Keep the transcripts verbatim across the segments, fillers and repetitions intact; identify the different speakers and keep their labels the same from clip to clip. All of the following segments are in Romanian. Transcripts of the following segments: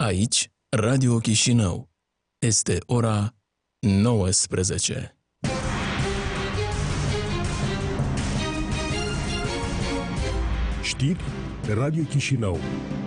Speaker 1: Aici, Radio Chișinău. Este ora nouăsprezece.
Speaker 2: Știri Radio Chișinău.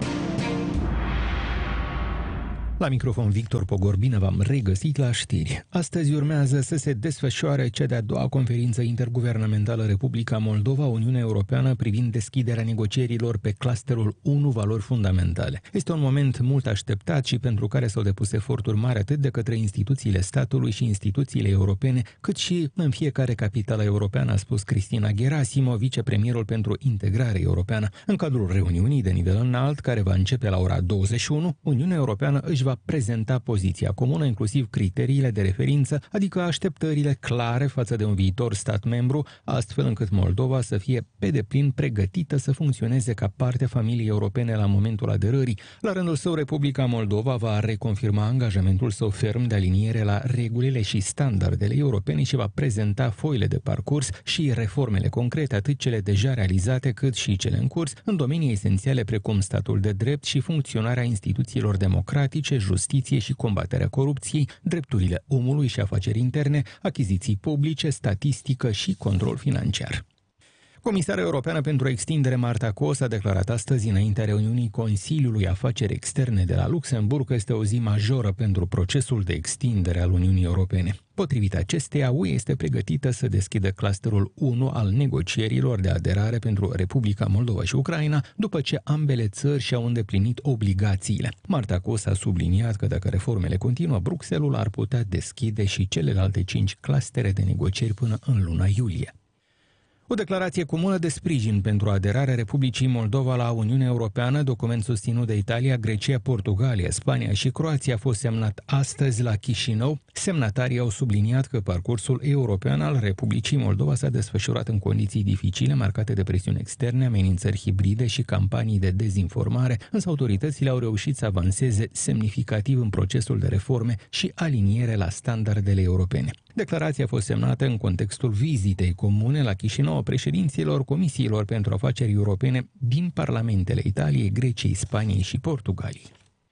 Speaker 3: La microfon Victor Pogor, bine v-am regăsit la știri. Astăzi urmează să se desfășoare cea de-a doua conferință interguvernamentală Republica Moldova, Uniunea Europeană privind deschiderea negocierilor pe clusterul unu valori fundamentale. Este un moment mult așteptat și pentru care s-au depus eforturi mari atât de către instituțiile statului și instituțiile europene, cât și în fiecare capitală europeană, a spus Cristina Gherasimo, vicepremierul pentru integrare europeană. În cadrul reuniunii de nivel înalt, care va începe la ora douăzeci și unu, Uniunea Europeană își va prezenta poziția comună, inclusiv criteriile de referință, adică așteptările clare față de un viitor stat membru, astfel încât Moldova să fie pe deplin pregătită să funcționeze ca parte a familiei europene la momentul aderării. La rândul său, Republica Moldova va reconfirma angajamentul său ferm de aliniere la regulile și standardele europene și va prezenta foile de parcurs și reformele concrete, atât cele deja realizate cât și cele în curs, în domenii esențiale precum statul de drept și funcționarea instituțiilor democratice, justiție și combaterea corupției, drepturile omului și afaceri interne, achiziții publice, statistică și control financiar. Comisara Europeană pentru Extindere Marta Kos a declarat astăzi înaintea reuniunii Consiliului Afaceri Externe de la Luxemburg că este o zi majoră pentru procesul de extindere al Uniunii Europene. Potrivit acesteia, U E este pregătită să deschidă clusterul unu al negocierilor de aderare pentru Republica Moldova și Ucraina, după ce ambele țări și-au îndeplinit obligațiile. Marta Kos a subliniat că dacă reformele continuă, Bruxelles ar putea deschide și celelalte cinci clustere de negocieri până în luna iulie. O declarație comună de sprijin pentru aderarea Republicii Moldova la Uniunea Europeană, document susținut de Italia, Grecia, Portugalia, Spania și Croația, a fost semnat astăzi la Chișinău. Semnatarii au subliniat că parcursul european al Republicii Moldova s-a desfășurat în condiții dificile, marcate de presiuni externe, amenințări hibride și campanii de dezinformare, însă autoritățile au reușit să avanseze semnificativ în procesul de reforme și aliniere la standardele europene. Declarația a fost semnată în contextul vizitei comune la Chișinău a președinților Comisiilor pentru Afaceri Europene din parlamentele Italiei, Greciei, Spaniei și Portugaliei.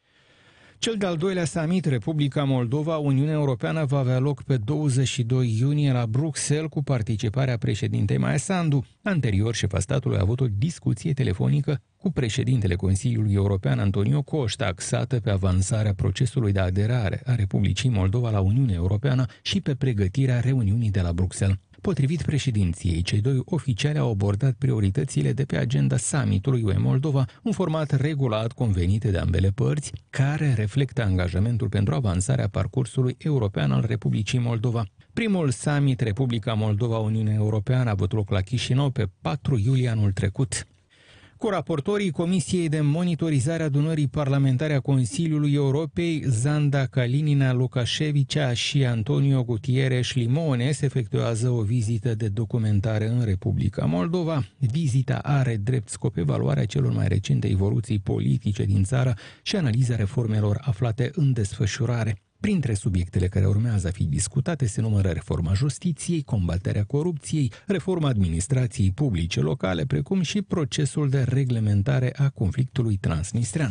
Speaker 3: Cel de-al doilea summit Republica Moldova, Uniunea Europeană, va avea loc pe douăzeci și doi iunie la Bruxelles cu participarea președintei Maia Sandu. Anterior, șefa statului a avut o discuție telefonică cu președintele Consiliului European Antonio Costa, axată pe avansarea procesului de aderare a Republicii Moldova la Uniunea Europeană și pe pregătirea reuniunii de la Bruxelles. Potrivit președinției, cei doi oficiali au abordat prioritățile de pe agenda summitului U E Moldova, un format regulat convenit de ambele părți, care reflectă angajamentul pentru avansarea parcursului european al Republicii Moldova. Primul summit Republica Moldova-Uniunea Europeană a avut loc la Chișinău pe patru iulie anul trecut. Cu raportorii Comisiei de Monitorizare a Adunării Parlamentare a Consiliului Europei, Zanda Kalinina Lukashevicea și Antonio Gutierrez Limones efectuează o vizită de documentare în Republica Moldova. Vizita are drept scop evaluarea celor mai recente evoluții politice din țară și analiza reformelor aflate în desfășurare. Printre subiectele care urmează a fi discutate se numără reforma justiției, combaterea corupției, reforma administrației publice locale, precum și procesul de reglementare a conflictului transnistrean.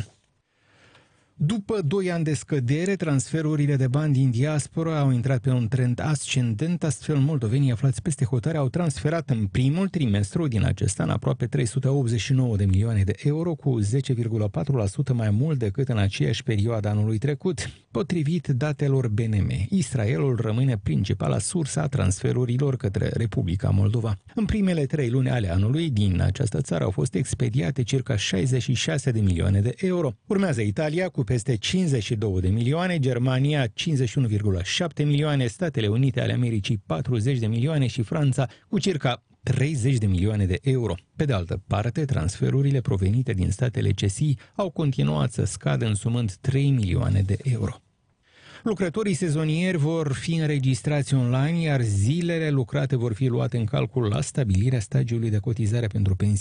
Speaker 3: După doi ani de scădere, transferurile de bani din diaspora au intrat pe un trend ascendent, astfel moldovenii aflați peste hotare au transferat în primul trimestru din acest an aproape trei sute optzeci și nouă de milioane de euro, cu zece virgulă patru la sută mai mult decât în aceeași perioadă anului trecut. Potrivit datelor B N M, Israelul rămâne principala sursă a transferurilor către Republica Moldova. În primele trei luni ale anului, din această țară au fost expediate circa șaizeci și șase de milioane de euro. Urmează Italia cu peste cincizeci și două de milioane, Germania cincizeci și unu virgulă șapte milioane, Statele Unite ale Americii patruzeci de milioane și Franța cu circa treizeci de milioane de euro. Pe de altă parte, transferurile provenite din statele C S I au continuat să scadă, însumând trei milioane de euro. Lucrătorii sezonieri vor fi înregistrați online, iar zilele lucrate vor fi luate în calcul la stabilirea stagiului de cotizare pentru pensie.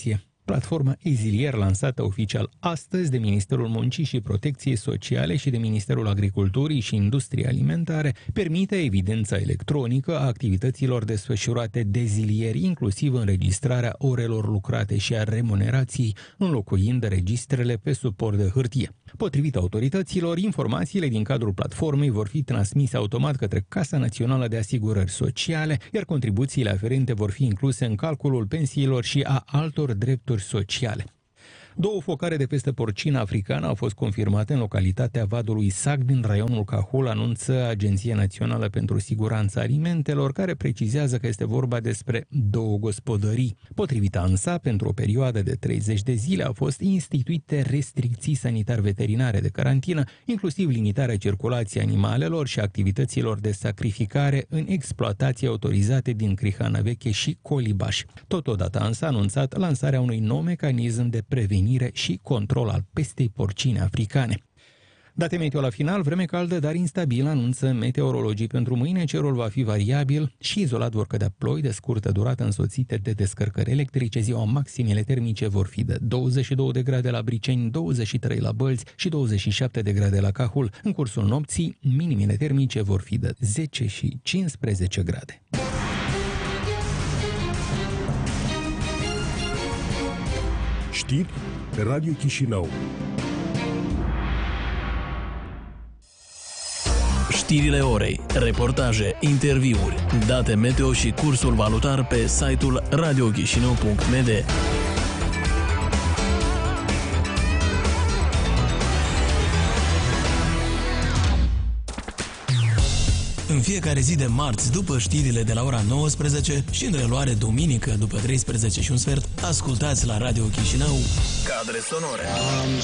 Speaker 3: Platforma Ezilier, lansată oficial astăzi de Ministerul Muncii și Protecției Sociale și de Ministerul Agriculturii și Industriei Alimentare, permite evidența electronică a activităților desfășurate de zilieri, inclusiv înregistrarea orelor lucrate și a remunerației, înlocuind registrele pe suport de hârtie. Potrivit autorităților, informațiile din cadrul platformei vor fi transmise automat către Casa Națională de Asigurări Sociale, iar contribuțiile aferente vor fi incluse în calculul pensiilor și a altor drepturi sociale. Două focare de peste porcină africană au fost confirmate în localitatea Vadului Sac din raionul Cahul, anunță Agenția Națională pentru Siguranța Alimentelor, care precizează că este vorba despre două gospodării. Potrivit ANSA, pentru o perioadă de treizeci de zile au fost instituite restricții sanitar-veterinare de carantină, inclusiv limitarea circulației animalelor și activităților de sacrificare în exploatații autorizate din Crihana Veche și Colibaș. Totodată ANSA a anunțat lansarea unui nou mecanism de prevenire și control al pestei porcine africane. Date meteo la final, vreme caldă, dar instabilă, anunță meteorologii pentru mâine. Cerul va fi variabil și izolat vor cădea ploi de scurtă durată însoțite de descărcări electrice. Ziua maximele termice vor fi de douăzeci și două de grade la Briceni, douăzeci și trei la Bălți și douăzeci și șapte de grade la Cahul. În cursul nopții, minimele termice vor fi de zece și cincisprezece grade.
Speaker 2: Știri pe Radio Chișinău.
Speaker 1: Știrile orei, reportaje, interviuri, date meteo și cursul valutar pe site-ul radio chișinău punct m d. În fiecare zi de marți, după știrile de la ora nouăsprezece și în reluare duminică după treisprezece și un sfert, ascultați la Radio Chișinău Cadre sonore.